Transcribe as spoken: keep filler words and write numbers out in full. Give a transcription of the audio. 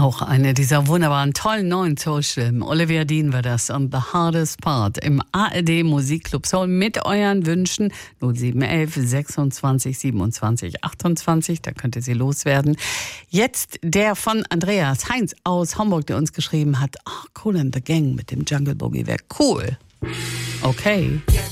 Auch eine dieser wunderbaren, tollen neuen Soul-Stimmen. Olivia Dean war das und The Hardest Part im A R D Musikclub Soul mit euren Wünschen null sieben elf sechsundzwanzig siebenundzwanzig achtundzwanzig. Da könnt ihr sie loswerden. Jetzt der von Andreas Heinz aus Hamburg, der uns geschrieben hat, oh, Kool and the Gang mit dem Jungle Boogie wäre cool. Okay. Yeah.